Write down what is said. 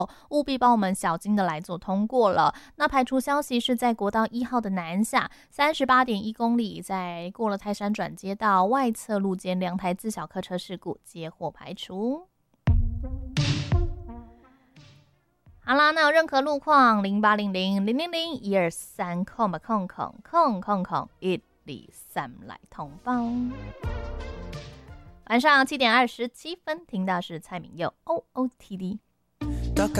务必帮我们小心的来做通过了。那排除消息是在国道1号的南下38.1公里，在过了泰山转接道外侧路肩2台自小客车事故接获排除。好啦，那有任何路况0800-000-123-123来通报。晚上7点27分，听到是蔡敏佑 OOTD。